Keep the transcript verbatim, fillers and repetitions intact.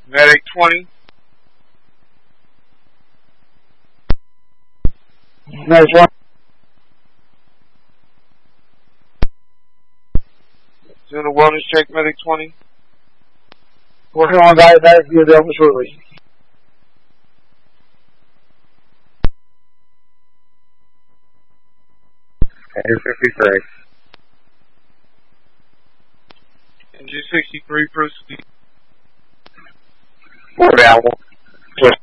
Medic twenty. Medic one. Doing a wellness check, Medic twenty. Working on diabetic, be available shortly. Air fifty-three. N G sixty-three, proceed. Four available. Just